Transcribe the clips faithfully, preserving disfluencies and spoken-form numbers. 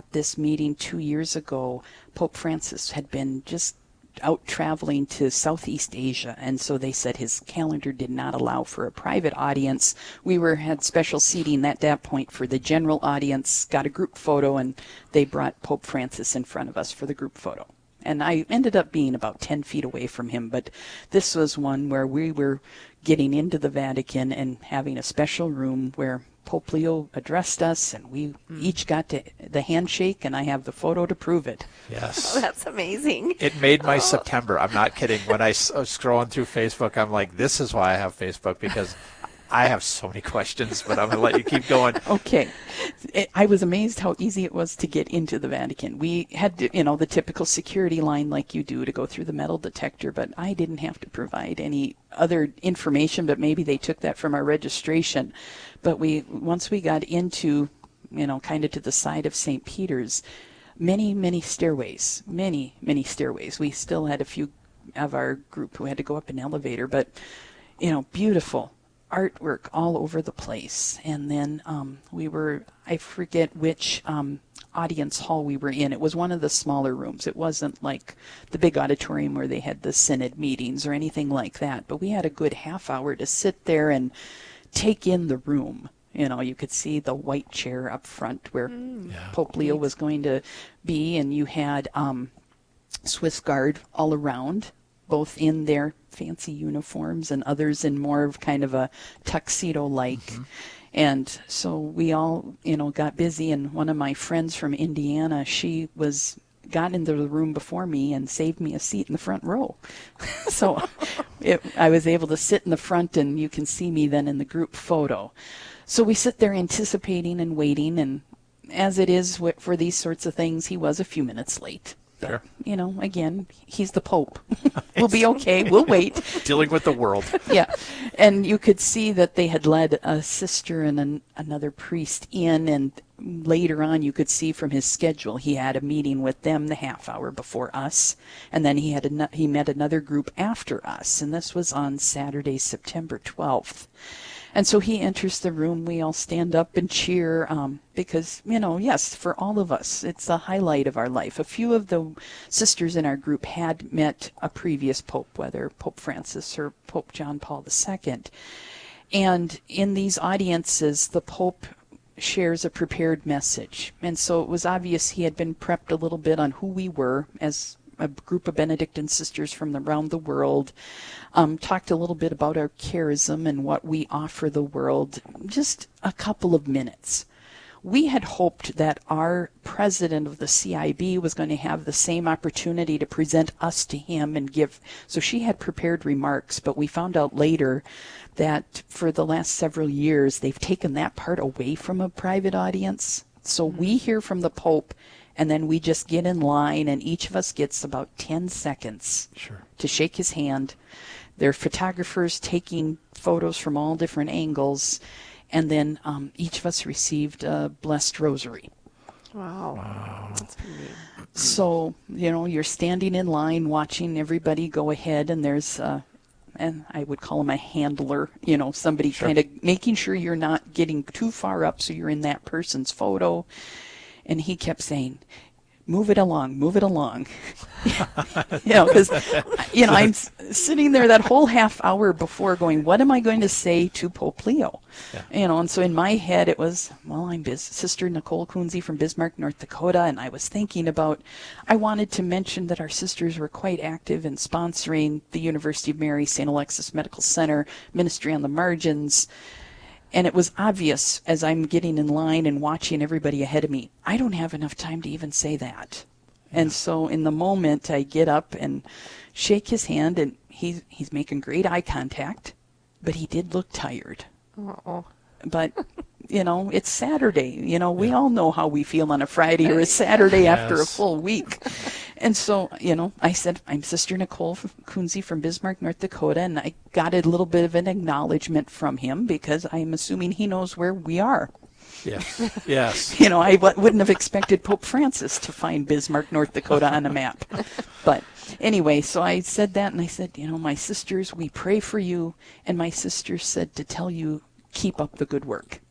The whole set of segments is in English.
this meeting two years ago, Pope Francis had been just out traveling to Southeast Asia, and so they said his calendar did not allow for a private audience. We were had special seating at that point for the general audience, got a group photo, and they brought Pope Francis in front of us for the group photo. And I ended up being about ten feet away from him, but this was one where we were getting into the Vatican and having a special room where Pope Leo addressed us, and we mm. each got to the handshake, and I have the photo to prove it. Yes. Oh, that's amazing. It made my oh. September. I'm not kidding. When I was scrolling through Facebook, I'm like, this is why I have Facebook, because I have so many questions, but I'm going to let you keep going. Okay. It, I was amazed how easy it was to get into the Vatican. We had, to, you know, the typical security line like you do to go through the metal detector, but I didn't have to provide any other information, but maybe they took that from our registration. But we, once we got into, you know, kind of to the side of Saint Peter's, many, many stairways, many, many stairways. We still had a few of our group who had to go up an elevator, but, you know, beautiful artwork all over the place. And then um, we were, I forget which um, audience hall we were in. It was one of the smaller rooms. It wasn't like the big auditorium where they had the synod meetings or anything like that. But we had a good half hour to sit there and take in the room. You know, you could see the white chair up front where mm. yeah. Pope Leo was going to be, and you had um, Swiss Guard all around, both in their fancy uniforms and others in more of kind of a tuxedo-like. Mm-hmm. And so we all, you know, got busy, and one of my friends from Indiana, she was got into the room before me and saved me a seat in the front row. So it, I was able to sit in the front, and you can see me then in the group photo. So we sit there anticipating and waiting, and as it is for these sorts of things, he was a few minutes late. Sure. But, you know, again, he's the Pope. We'll be okay. We'll wait. Dealing with the world. Yeah. And you could see that they had led a sister and an, another priest in, and later on you could see from his schedule he had a meeting with them the half hour before us, and then he had a, he met another group after us, and this was on Saturday, September twelfth. And so he enters the room. We all stand up and cheer um, because, you know, yes, for all of us, it's a highlight of our life. A few of the sisters in our group had met a previous pope, whether Pope Francis or Pope John Paul the Second. And in these audiences, the Pope shares a prepared message. And so it was obvious he had been prepped a little bit on who we were as a group of Benedictine sisters from around the world, um, talked a little bit about our charism and what we offer the world, just a couple of minutes. We had hoped that our president of the C I B was going to have the same opportunity to present us to him and give, so she had prepared remarks, but we found out later that for the last several years they've taken that part away from a private audience. So we hear from the Pope, and then we just get in line, and each of us gets about ten seconds sure. to shake his hand. There are photographers taking photos from all different angles, and then um, each of us received a blessed rosary. Wow. Wow. That's pretty neat. So, you know, you're standing in line watching everybody go ahead, and there's, uh, and I would call him a handler, you know, somebody sure. kind of making sure you're not getting too far up so you're in that person's photo. And he kept saying, move it along, move it along. you know, because, you know, I'm s- sitting there that whole half hour before going, what am I going to say to Pope Leo? Yeah. You know, and so in my head it was, well, I'm Biz- Sister Nicole Kunze from Bismarck, North Dakota, and I was thinking about, I wanted to mention that our sisters were quite active in sponsoring the University of Mary Saint Alexis Medical Center, Ministry on the Margins. And it was obvious as I'm getting in line and watching everybody ahead of me, I don't have enough time to even say that. Yeah. And so in the moment, I get up and shake his hand, and he's, he's making great eye contact, but he did look tired. Oh. But, you know, it's Saturday. You know, we yeah. all know how we feel on a Friday or a Saturday yes. after a full week. And so, you know, I said, I'm Sister Nicole Kunze from Bismarck, North Dakota, and I got a little bit of an acknowledgement from him because I'm assuming he knows where we are. Yes, yes. You know, I w- wouldn't have expected Pope Francis to find Bismarck, North Dakota on a map. But anyway, so I said that, and I said, you know, my sisters, we pray for you. And my sister said to tell you, keep up the good work.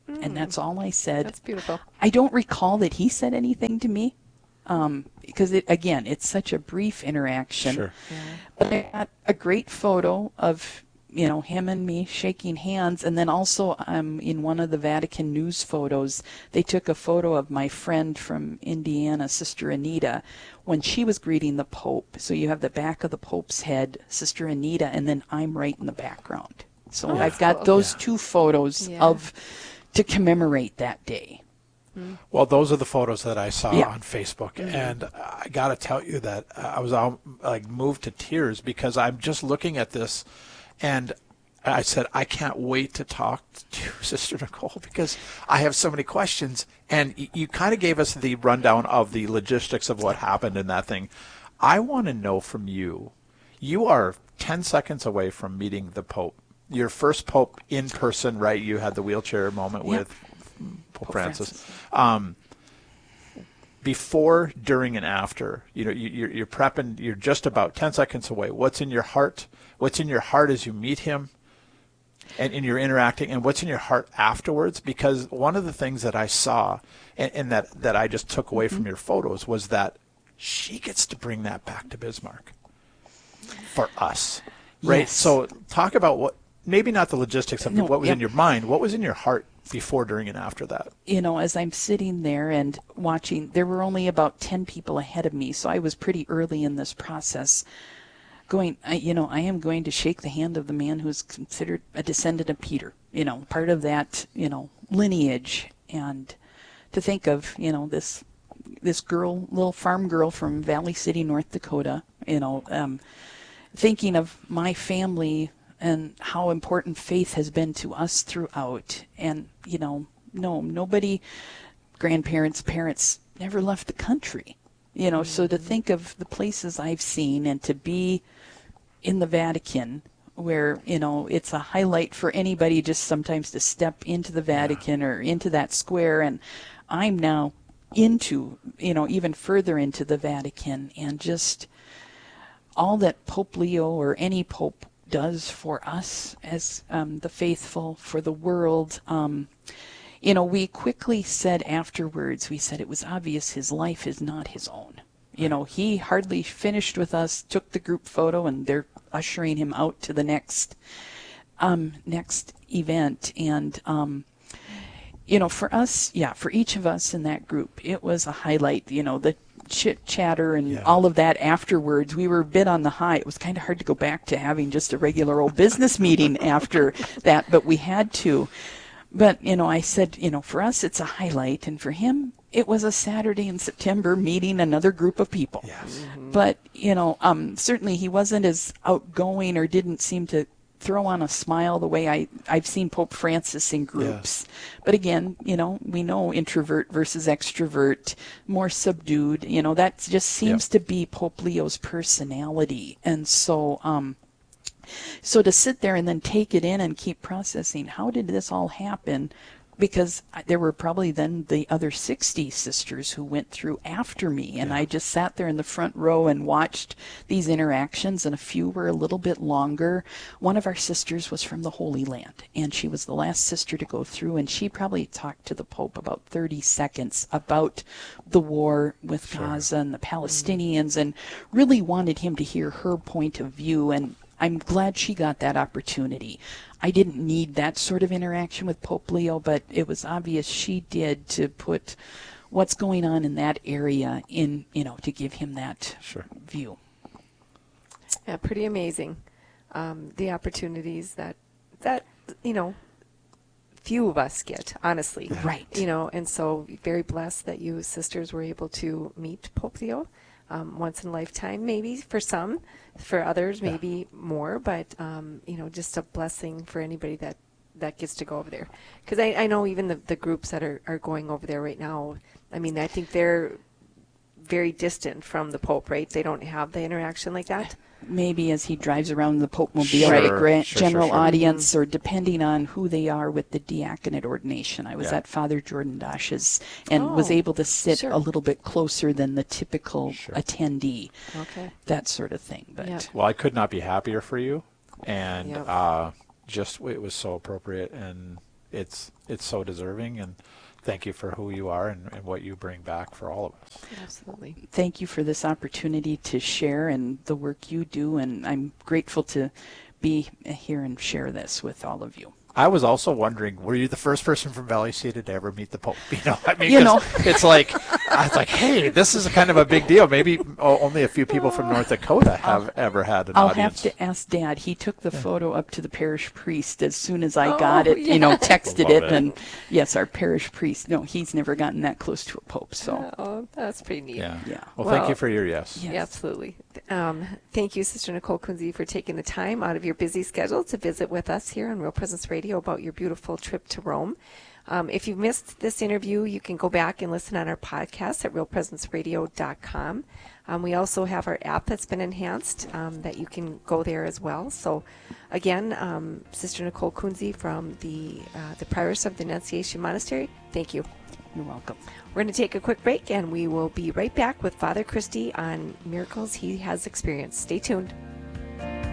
And that's all I said. That's beautiful. I don't recall that he said anything to me. Um, because it, again, it's such a brief interaction. Sure. But I got a great photo of, you know, him and me shaking hands. And then also um, in one of the Vatican News photos, they took a photo of my friend from Indiana, Sister Anita, when she was greeting the Pope. So you have the back of the Pope's head, Sister Anita, and then I'm right in the background. So Oh, I've got cool. those Yeah. two photos Yeah. of to commemorate that day. Well, those are the photos that I saw Yeah. on Facebook, and I got to tell you that I was all, like moved to tears because I'm just looking at this, and I said I can't wait to talk to Sister Nicole because I have so many questions. And y- you kind of gave us the rundown of the logistics of what happened in that thing. I want to know from you. You are ten seconds away from meeting the Pope. Your first Pope in person, right? You had the wheelchair moment Yep. with Pope, Pope Francis. Francis. Um, before, during, and after, you know, you, you're, you're prepping. You're just about ten seconds away. What's in your heart? What's in your heart as you meet him, and, and you're interacting, and what's in your heart afterwards? Because one of the things that I saw, and, and that that I just took away from your photos, was that she gets to bring that back to Bismarck for us, right? Yes. So talk about what, maybe not the logistics of No, what was yeah. in your mind. What was in your heart before, during, and after that? You know, as I'm sitting there and watching, there were only about ten people ahead of me, so I was pretty early in this process. Going, I, you know, I am going to shake the hand of the man who's considered a descendant of Peter, you know, part of that, you know, lineage. And to think of, you know, this this girl, little farm girl from Valley City, North Dakota, you know, um, thinking of my family and how important faith has been to us throughout. And, you know, no, nobody, grandparents, parents, never left the country. You know, so to think of the places I've seen and to be in the Vatican, where, you know, it's a highlight for anybody just sometimes to step into the Vatican or into that square. And I'm now into, you know, even further into the Vatican, and just all that Pope Leo or any Pope does for us as um, the faithful, for the world. Um, you know, we quickly said afterwards, we said it was obvious his life is not his own. You know, he hardly finished with us, took the group photo, and they're ushering him out to the next um, next event. And, um, you know, for us, yeah, for each of us in that group, it was a highlight, you know, the chit chatter and Yeah. all of that afterwards. We were a bit on the high. It was kind of hard to go back to having just a regular old business meeting after that, but we had to. But, you know, I said, you know, for us, it's a highlight. And for him, it was a Saturday in September meeting another group of people. Yes. But, you know, um, certainly he wasn't as outgoing or didn't seem to throw on a smile the way I, I've seen Pope Francis in groups. But again, you know, we know introvert versus extrovert, more subdued. You know, that just seems to be Pope Leo's personality. And so, um, so to sit there and then take it in and keep processing, how did this all happen? Because there were probably then the other sixty sisters who went through after me, and I just sat there in the front row and watched these interactions, and a few were a little bit longer. One of our sisters was from the Holy Land, and she was the last sister to go through, and she probably talked to the Pope about thirty seconds about the war with Gaza and the Palestinians, and really wanted him to hear her point of view. And I'm glad she got that opportunity. I didn't need that sort of interaction with Pope Leo, but it was obvious she did, to put what's going on in that area in, you know, to give him that Sure. view. Yeah, pretty amazing. Um, the opportunities that, that, you know, few of us get, honestly. Right. You know, and so very blessed that you sisters were able to meet Pope Leo. Um, once in a lifetime, maybe for some, for others, maybe more, but, um, you know, just a blessing for anybody that, that gets to go over there. Because I, I know even the, the groups that are, are going over there right now, I mean, I think they're very distant from the Pope, right? They don't have the interaction like that. Maybe as he drives around the Pope Mobile Sure, at a gra- sure, general sure, sure. audience, or depending on who they are with the diaconate ordination. I was Yeah. at Father Jordan Dash's and was Oh, able to sit sure. a little bit closer than the typical Sure. attendee, Okay. that sort of thing. But Yeah. Well, I could not be happier for you, and Yep. uh, just it was so appropriate, and it's it's so deserving, and thank you for who you are and, and what you bring back for all of us. Absolutely. Thank you for this opportunity to share and the work you do, and I'm grateful to be here and share this with all of you. I was also wondering, were you the first person from Valley City to ever meet the Pope? You know, I mean, You know. it's like, I was like, hey, this is kind of a big deal. Maybe oh, only a few people from North Dakota have I'll, ever had an I'll audience. have to ask Dad. He took the photo up to the parish priest as soon as I Oh, got it, you know, texted Love it, it. and yes, our parish priest. No, he's never gotten that close to a pope. So Oh, that's pretty neat. Yeah. Yeah. Well, thank Well, you for your yes. Yeah. Yeah, absolutely. Um, thank you, Sister Nicole Kunze, for taking the time out of your busy schedule to visit with us here on Real Presence Radio about your beautiful trip to Rome. Um, if you've missed this interview, you can go back and listen on our podcast at real presence radio dot com. Um, we also have our app that's been enhanced um, that you can go there as well. So, again, um, Sister Nicole Kunze from the uh, the Prioress of the Annunciation Monastery, thank you. you're welcome. We're going to take a quick break, and we will be right back with Father Christie on miracles he has experienced. Stay tuned.